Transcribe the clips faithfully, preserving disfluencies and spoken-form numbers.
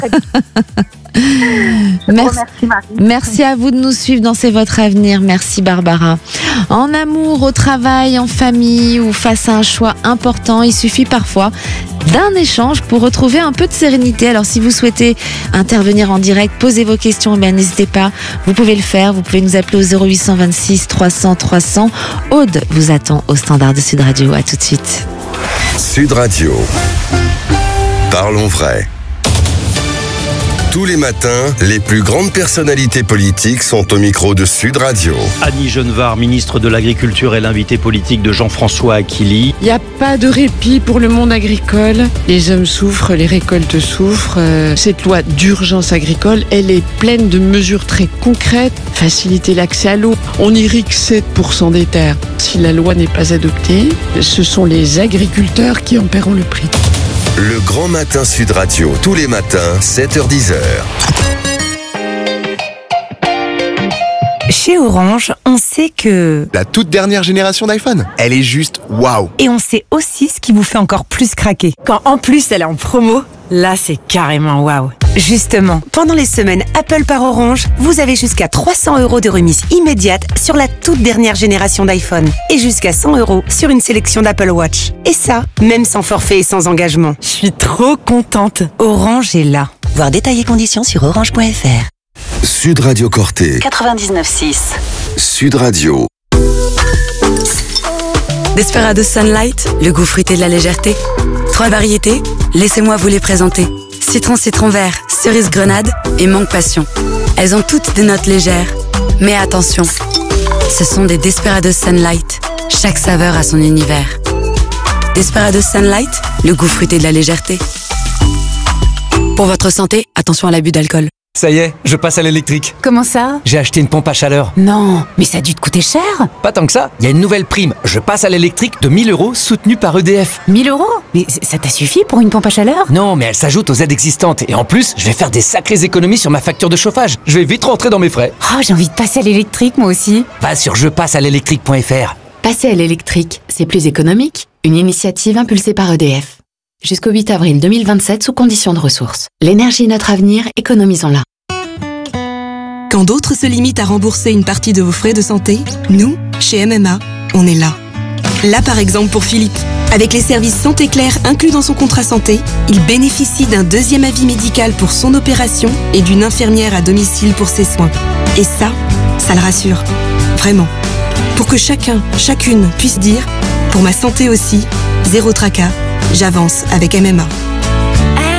Merci, Marie. Merci à vous de nous suivre dans C'est votre avenir. Merci Barbara. En amour, au travail, en famille ou face à un choix important, il suffit parfois d'un échange pour retrouver un peu de sérénité. Alors si vous souhaitez intervenir en direct, poser vos questions, eh bien, n'hésitez pas, vous pouvez le faire. Vous pouvez nous appeler au zéro huit vingt-six trois cents trois cents. Aude vous attend au standard de Sud Radio. À tout de suite. Sud Radio. Parlons vrai. Tous les matins, les plus grandes personnalités politiques sont au micro de Sud Radio. Annie Genevard, ministre de l'Agriculture, est l'invité politique de Jean-François Aquili. Il n'y a pas de répit pour le monde agricole. Les hommes souffrent, les récoltes souffrent. Cette loi d'urgence agricole, elle est pleine de mesures très concrètes. Faciliter l'accès à l'eau. On irrigue sept pour cent des terres. Si la loi n'est pas adoptée, ce sont les agriculteurs qui en paieront le prix. Le Grand Matin Sud Radio, tous les matins, sept heures dix. Chez Orange, on sait que... La toute dernière génération d'iPhone, elle est juste waouh. Et on sait aussi ce qui vous fait encore plus craquer. Quand en plus elle est en promo, là c'est carrément waouh. Justement, pendant les semaines Apple par Orange, vous avez jusqu'à trois cents euros de remise immédiate sur la toute dernière génération d'iPhone et jusqu'à cent euros sur une sélection d'Apple Watch. Et ça, même sans forfait et sans engagement. Je suis trop contente. Orange est là. Voir détails et conditions sur orange point f r. Sud Radio Corté. quatre-vingt-dix-neuf six. Sud Radio. Desperados Sunlight, le goût fruité de la légèreté. Trois variétés, laissez-moi vous les présenter. Citron citron vert, cerise grenade et mangue passion. Elles ont toutes des notes légères. Mais attention, ce sont des Desperados Sunlight. Chaque saveur a son univers. Desperados Sunlight, le goût fruité de la légèreté. Pour votre santé, attention à l'abus d'alcool. Ça y est, je passe à l'électrique. Comment ça? J'ai acheté une pompe à chaleur. Non, mais ça a dû te coûter cher. Pas tant que ça, il y a une nouvelle prime. Je passe à l'électrique de mille euros soutenue par E D F. mille euros? Mais ça t'a suffi pour une pompe à chaleur? Non, mais elle s'ajoute aux aides existantes. Et en plus, je vais faire des sacrées économies sur ma facture de chauffage. Je vais vite rentrer dans mes frais. Oh, j'ai envie de passer à l'électrique moi aussi. Va sur je passe à l'électrique point f r. Passer à l'électrique, c'est plus économique. Une initiative impulsée par E D F. Jusqu'au huit avril deux mille vingt-sept sous conditions de ressources. L'énergie est notre avenir, économisons-la. Quand d'autres se limitent à rembourser une partie de vos frais de santé, nous, chez M M A, on est là. Là par exemple pour Philippe. Avec les services Santé Claire inclus dans son contrat santé, il bénéficie d'un deuxième avis médical pour son opération et d'une infirmière à domicile pour ses soins. Et ça, ça le rassure. Vraiment. Pour que chacun, chacune puisse dire « Pour ma santé aussi, zéro tracas, j'avance avec M M A ».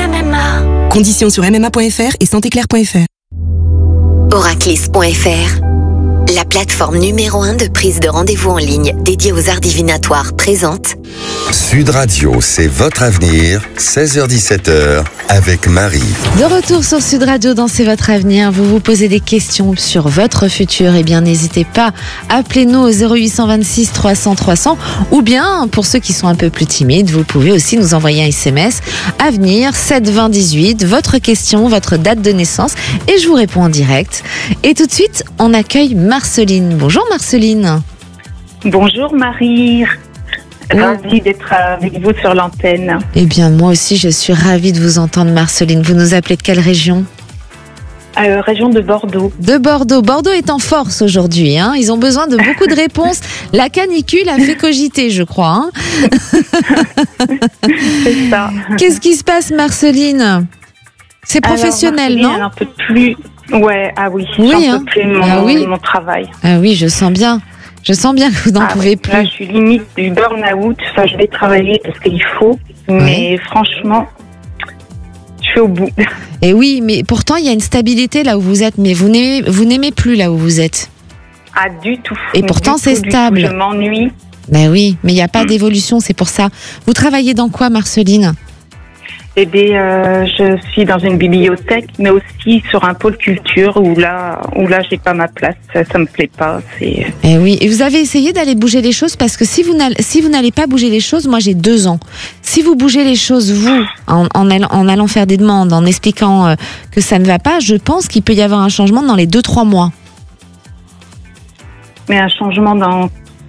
M M A. Conditions sur m m a point f r et santé claire point f r. Oraclis point f r, la plateforme numéro un de prise de rendez-vous en ligne dédiée aux arts divinatoires présente. Sud Radio, c'est votre avenir, seize heures dix-sept avec Marie. De retour sur Sud Radio dans C'est votre avenir. Vous vous posez des questions sur votre futur. Eh bien, n'hésitez pas. Appelez-nous au zéro huit vingt-six trois cents trois cents. Ou bien, pour ceux qui sont un peu plus timides, vous pouvez aussi nous envoyer un S M S. Avenir sept vingt dix-huit. Votre question, votre date de naissance. Et je vous réponds en direct. Et tout de suite, on accueille Marceline. Bonjour Marceline. Bonjour Marie. Ravie d'être avec vous sur l'antenne. Eh bien, moi aussi, je suis ravie de vous entendre, Marceline. Vous nous appelez de quelle région ? euh, Région de Bordeaux. De Bordeaux. Bordeaux est en force aujourd'hui. Hein. Ils ont besoin de beaucoup de réponses. La canicule a fait cogiter, je crois. Hein. C'est ça. Qu'est-ce qui se passe, Marceline ? C'est professionnel, Alors, non ? Un peu plus. Ouais, ah oui. Oui, j'en hein. peux plus mon, ah oui. mon travail. Ah oui, je sens bien. Je sens bien que vous n'en ah pouvez ouais. plus. Là, je suis limite du burn-out. Enfin, je vais travailler parce qu'il faut. Mais oui. Franchement, je suis au bout. Et oui, mais pourtant, il y a une stabilité là où vous êtes. Mais vous n'aimez, vous n'aimez plus là où vous êtes. Ah, du tout. Et pourtant, du c'est tout, stable. Tout. Je m'ennuie. Ben oui, mais il n'y a pas mmh. d'évolution, c'est pour ça. Vous travaillez dans quoi, Marceline ? Eh bien, euh, je suis dans une bibliothèque, mais aussi sur un pôle culture où là, où là, j'ai pas ma place. Ça, ça me plaît pas. C'est. Eh oui. Et vous avez essayé d'aller bouger les choses parce que si vous n'allez, si vous n'allez pas bouger les choses, moi j'ai deux ans. Si vous bougez les choses vous, en, en, allant, en allant faire des demandes, en expliquant euh, que ça ne va pas, je pense qu'il peut y avoir un changement dans les deux trois mois. Mais un changement dans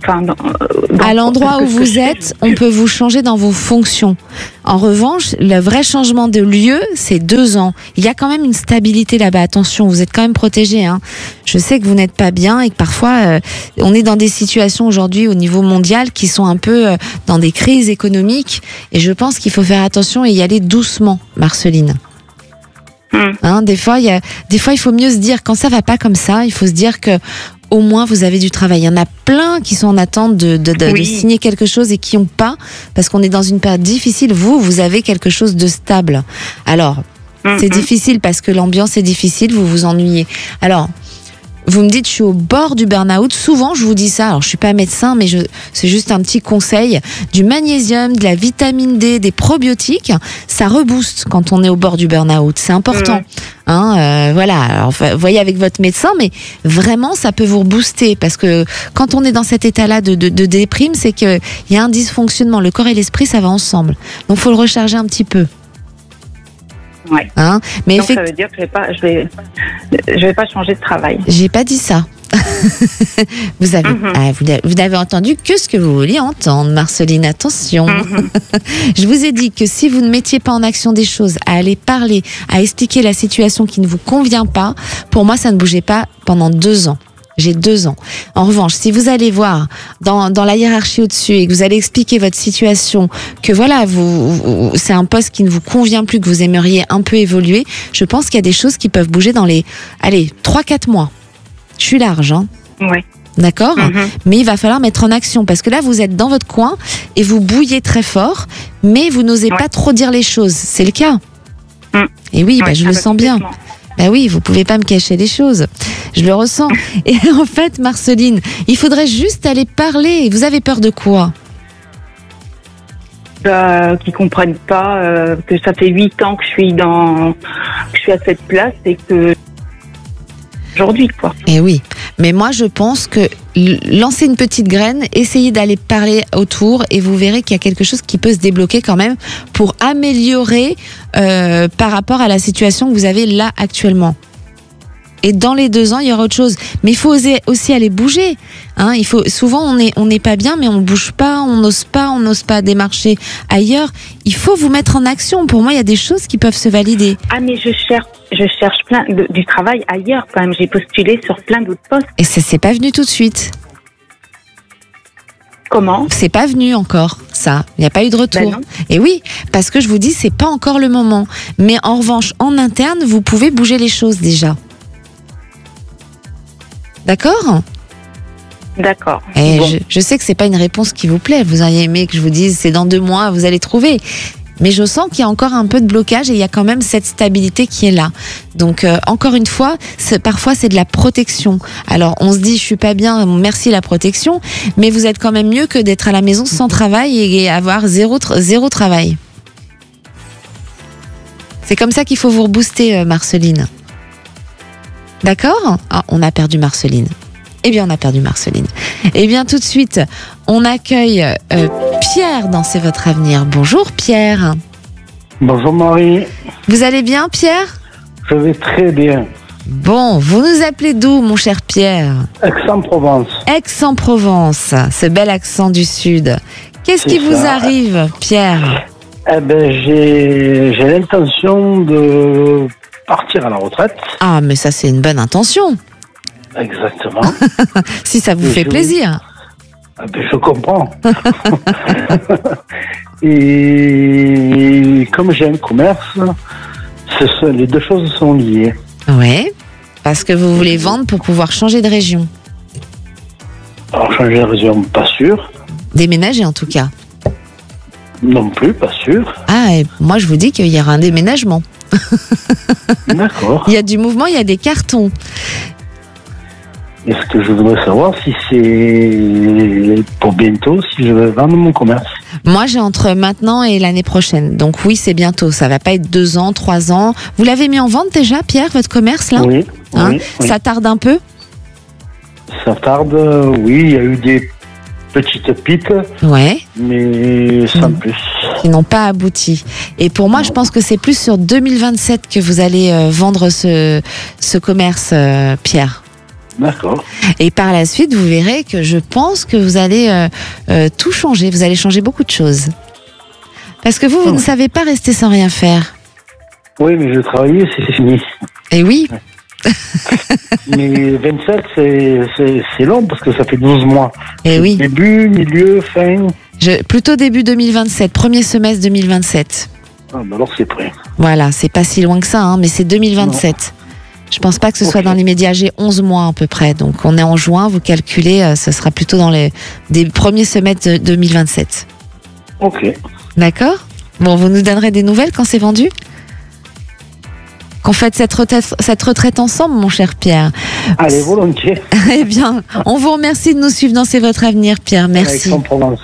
enfin, dans, dans à l'endroit où ce que vous je fais, êtes, on peut vous changer dans vos fonctions. En revanche, le vrai changement de lieu, c'est deux ans. Il y a quand même une stabilité là-bas. Attention, vous êtes quand même protégés. Hein. Je sais que vous n'êtes pas bien et que parfois, euh, on est dans des situations aujourd'hui au niveau mondial qui sont un peu euh, dans des crises économiques. Et je pense qu'il faut faire attention et y aller doucement, Marceline. Hein, des fois, il y a, des fois, il faut mieux se dire quand ça va pas comme ça, il faut se dire que au moins vous avez du travail. Il y en a plein qui sont en attente de, de, de, oui. de signer quelque chose et qui n'ont pas, parce qu'on est dans une période difficile. Vous, vous avez quelque chose de stable. Alors, mm-hmm. c'est difficile parce que l'ambiance est difficile, vous vous ennuyez. Alors, vous me dites, je suis au bord du burn-out. Souvent, je vous dis ça. Alors, je suis pas médecin, mais je, c'est juste un petit conseil. Du magnésium, de la vitamine D, des probiotiques, ça rebooste quand on est au bord du burn-out. C'est important. Mmh. Hein, euh, voilà. Alors, vous voyez avec votre médecin, mais vraiment, ça peut vous rebooster parce que quand on est dans cet état-là de, de, de déprime, c'est qu'il y a un dysfonctionnement. Le corps et l'esprit, ça va ensemble. Donc, faut le recharger un petit peu. Ouais. Hein, mais donc effect... ça veut dire que je vais pas, je vais, je vais pas changer de travail. J'ai pas dit ça. vous avez, mm-hmm. ah, vous, vous n'avez entendu que ce que vous vouliez entendre, Marceline. Attention. Mm-hmm. Je vous ai dit que si vous ne mettiez pas en action des choses, à aller parler, à expliquer la situation qui ne vous convient pas, pour moi, ça ne bougeait pas pendant deux ans. J'ai deux ans. En revanche, si vous allez voir dans, dans la hiérarchie au-dessus et que vous allez expliquer votre situation, que voilà, vous, vous, c'est un poste qui ne vous convient plus, que vous aimeriez un peu évoluer, je pense qu'il y a des choses qui peuvent bouger dans les, allez, trois quatre mois. Je suis large, hein. Oui. D'accord ? Mm-hmm. Mais il va falloir mettre en action parce que là, vous êtes dans votre coin et vous bouillez très fort, mais vous n'osez ouais. pas trop dire les choses. C'est le cas. Mm. Et oui, ouais, bah, je le sens bien. Ben oui, vous pouvez pas me cacher les choses. Je le ressens. Et en fait, Marceline, il faudrait juste aller parler. Vous avez peur de quoi ? Euh, qui comprennent pas euh, que ça fait huit ans que je suis dans, que je suis à cette place et que aujourd'hui quoi. Et oui, mais moi je pense que lancer une petite graine, essayez d'aller parler autour et vous verrez qu'il y a quelque chose qui peut se débloquer quand même pour améliorer euh, par rapport à la situation que vous avez là actuellement. Et dans les deux ans, il y aura autre chose. Mais il faut oser aussi aller bouger. Hein, il faut, souvent, on n'est on n'est pas bien, mais on ne bouge pas, on n'ose pas, on n'ose pas démarcher ailleurs. Il faut vous mettre en action. Pour moi, il y a des choses qui peuvent se valider. Ah, mais je cherche, je cherche plein de, du travail ailleurs quand même. J'ai postulé sur plein d'autres postes. Et ça c'est pas venu tout de suite. Comment ? C'est pas venu encore, ça. Il n'y a pas eu de retour. Ben Et oui, parce que je vous dis, c'est pas encore le moment. Mais en revanche, en interne, vous pouvez bouger les choses déjà. D'accord ? D'accord. Et bon. je, je sais que c'est pas une réponse qui vous plaît. Vous auriez aimé que je vous dise c'est dans deux mois, vous allez trouver. Mais je sens qu'il y a encore un peu de blocage et il y a quand même cette stabilité qui est là. Donc euh, encore une fois, c'est, parfois c'est de la protection. Alors on se dit je suis pas bien, merci la protection, mais vous êtes quand même mieux que d'être à la maison sans travail et avoir zéro, zéro travail. C'est comme ça qu'il faut vous rebooster, euh, Marceline. D'accord ? Ah, on a perdu Marceline. Eh bien, on a perdu Marceline. Eh bien, tout de suite, on accueille euh, Pierre dans C'est votre avenir. Bonjour Pierre. Bonjour Marie. Vous allez bien Pierre ? Je vais très bien. Bon, vous nous appelez d'où mon cher Pierre ? Aix-en-Provence. Aix-en-Provence, ce bel accent du Sud. Qu'est-ce qui vous arrive Pierre ? Eh ben, j'ai, j'ai l'intention de partir à la retraite. Ah, mais ça c'est une bonne intention. Exactement. Si ça vous Et fait je... plaisir. Ah ben, je comprends. Et comme j'ai un commerce, ce sont, les deux choses sont liées. Ouais, parce que vous voulez vendre pour pouvoir changer de région. Alors changer de région, pas sûr. Déménager en tout cas. Non plus, pas sûr. Ah, et moi je vous dis qu'il y aura un déménagement. D'accord. Il y a du mouvement, il y a des cartons. Et ce que je voudrais savoir, si c'est pour bientôt, si je vais vendre mon commerce. Moi, j'ai entre maintenant et l'année prochaine. Donc oui, c'est bientôt. Ça va pas être deux ans, trois ans. Vous l'avez mis en vente déjà, Pierre, votre commerce là ? Oui. Hein oui, oui. Ça tarde un peu ? Ça tarde, oui. Il y a eu des petites piques. Ouais. Mais sans mmh. plus. Qui n'ont pas abouti. Et pour moi, non. Je pense que c'est plus sur deux mille vingt-sept que vous allez euh, vendre ce, ce commerce, euh, Pierre. D'accord. Et par la suite, vous verrez que je pense que vous allez euh, euh, tout changer. Vous allez changer beaucoup de choses. Parce que vous, vous oh. ne savez pas rester sans rien faire. Oui, mais je travaillais, c'est fini. Et oui. Mais vingt-sept, c'est, c'est, c'est long parce que ça fait douze mois. Et oui. Début, milieu, fin. Je, plutôt début deux mille vingt-sept, premier semestre deux mille vingt-sept. Ah, bah alors c'est prêt. Voilà, c'est pas si loin que ça, hein, mais c'est deux mille vingt-sept. Non. Je pense pas que ce okay. soit dans l'immédiat. J'ai onze mois à peu près. Donc on est en juin, vous calculez, euh, ce sera plutôt dans les des premiers semestres de deux mille vingt-sept. Ok. D'accord. Bon, vous nous donnerez des nouvelles quand c'est vendu ? Qu'on fête cette retraite, cette retraite ensemble, mon cher Pierre. Allez, volontiers. Eh bien, on vous remercie de nous suivre dans C'est votre avenir, Pierre. Merci. Aix-en-Provence.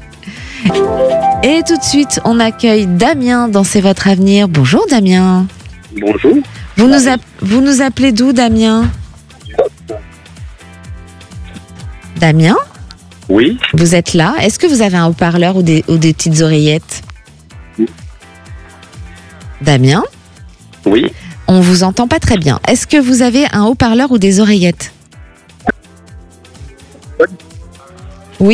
Et tout de suite, on accueille Damien dans C'est votre avenir. Bonjour, Damien. Bonjour. Vous nous, app- vous nous appelez d'où, Damien ? Damien ? Oui. Vous êtes là. Est-ce que vous avez un haut-parleur ou des, ou des petites oreillettes ? Oui. Damien ? Oui. On vous entend pas très bien. Est-ce que vous avez un haut-parleur ou des oreillettes ? Oui ?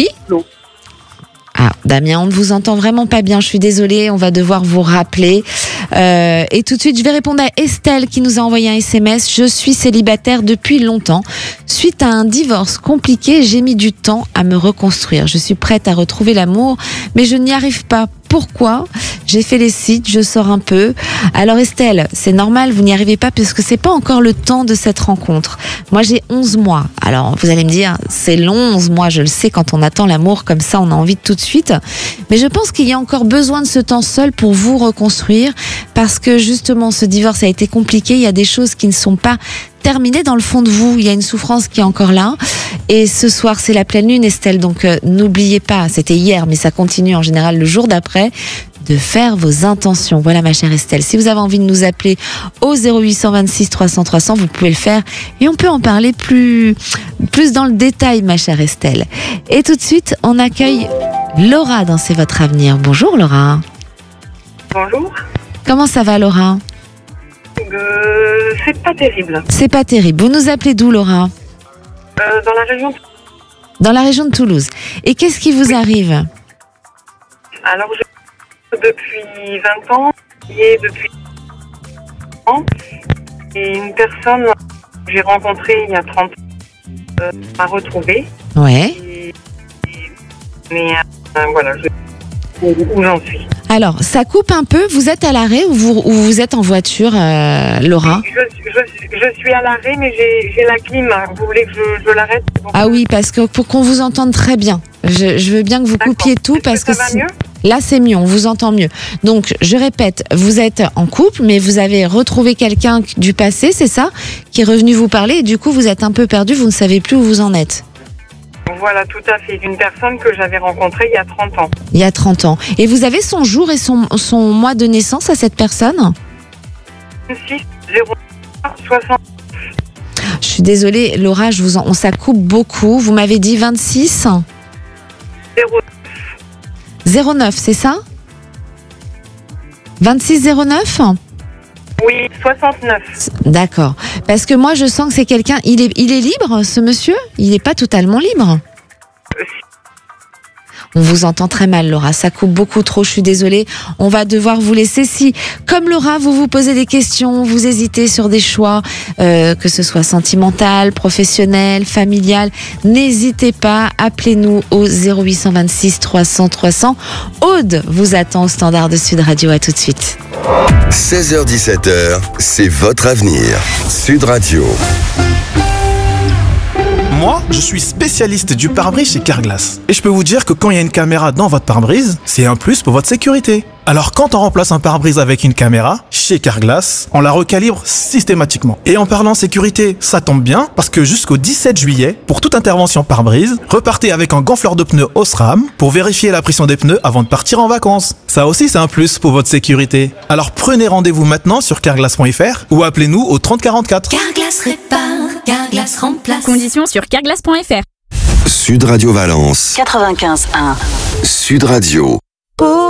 Non. Ah, Damien, on ne vous entend vraiment pas bien. Je suis désolée, on va devoir vous rappeler. Euh, et tout de suite, je vais répondre à Estelle qui nous a envoyé un S M S. Je suis célibataire depuis longtemps. Suite à un divorce compliqué, j'ai mis du temps à me reconstruire. Je suis prête à retrouver l'amour, mais je n'y arrive pas. Pourquoi ? J'ai fait les sites, je sors un peu. Alors Estelle, c'est normal, vous n'y arrivez pas parce que c'est pas encore le temps de cette rencontre. Moi j'ai onze mois. Alors vous allez me dire, c'est long onze mois, je le sais, quand on attend l'amour comme ça, on a envie de tout de suite. Mais je pense qu'il y a encore besoin de ce temps seul pour vous reconstruire parce que justement ce divorce a été compliqué, il y a des choses qui ne sont pas terminé dans le fond de vous, il y a une souffrance qui est encore là. Et ce soir, c'est la pleine lune, Estelle. Donc, euh, n'oubliez pas, c'était hier, mais ça continue en général le jour d'après, de faire vos intentions. Voilà, ma chère Estelle. Si vous avez envie de nous appeler au zéro huit cent vingt-six trois cents trois cents, vous pouvez le faire. Et on peut en parler plus, plus dans le détail, ma chère Estelle. Et tout de suite, on accueille Laura dans C'est votre avenir. Bonjour, Laura. Bonjour. Comment ça va, Laura ? Euh, c'est pas terrible. C'est pas terrible. Vous nous appelez d'où, Laura ? euh, Dans la région. Dans la région de Toulouse. Et qu'est-ce qui vous arrive ? Alors, je depuis vingt ans, et depuis ans, et une personne que j'ai rencontrée il y a trente ans euh, m'a retrouvée. Ouais. Et, et, mais euh, voilà, je où j'en suis. Alors, ça coupe un peu. Vous êtes à l'arrêt ou vous, ou vous êtes en voiture, euh, Laura ? je, je, je suis à l'arrêt, mais j'ai, j'ai la clim. Vous voulez que je, je l'arrête ? Ah oui, parce que pour qu'on vous entende très bien. Je, je veux bien que vous D'accord. coupiez tout. Est-ce parce que ça que va mieux ? Là, c'est mieux. On vous entend mieux. Donc, je répète, vous êtes en couple, mais vous avez retrouvé quelqu'un du passé, c'est ça ? Qui est revenu vous parler et du coup, vous êtes un peu perdu. Vous ne savez plus où vous en êtes. Voilà, tout à fait. D'une personne que j'avais rencontrée il y a trente ans. Il y a trente ans. Et vous avez son jour et son, son mois de naissance à cette personne ? six zéro soixante. Je suis désolée, Laura, je vous en, on, ça coupe beaucoup. Vous m'avez dit vingt-six zéro zéro neuf, c'est ça ? vingt-six zéro neuf ? Oui, soixante-neuf. D'accord. Parce que moi, je sens que c'est quelqu'un... Il est, il est libre, ce monsieur ? Il n'est pas totalement libre ? On vous entend très mal, Laura. Ça coupe beaucoup trop, je suis désolée. On va devoir vous laisser. Si, comme Laura, vous vous posez des questions, vous hésitez sur des choix, euh, que ce soit sentimental, professionnel, familial, n'hésitez pas, appelez-nous au zéro huit cent vingt-six trois cents trois cents. Aude vous attend au standard de Sud Radio. À tout de suite. seize heures dix-sept heures, c'est votre avenir. Sud Radio. Moi, je suis spécialiste du pare-brise chez Carglass. Et je peux vous dire que quand il y a une caméra dans votre pare-brise, c'est un plus pour votre sécurité. Alors quand on remplace un pare-brise avec une caméra, chez Carglass, on la recalibre systématiquement. Et en parlant sécurité, ça tombe bien, parce que jusqu'au dix-sept juillet, pour toute intervention pare-brise, repartez avec un gonfleur de pneus Osram pour vérifier la pression des pneus avant de partir en vacances. Ça aussi, c'est un plus pour votre sécurité. Alors prenez rendez-vous maintenant sur carglass point f r ou appelez-nous au trente quarante-quatre. Carglass répare, Carglass remplace. Conditions sur carglass point f r. Sud Radio Valence. quatre-vingt-quinze un. Sud Radio.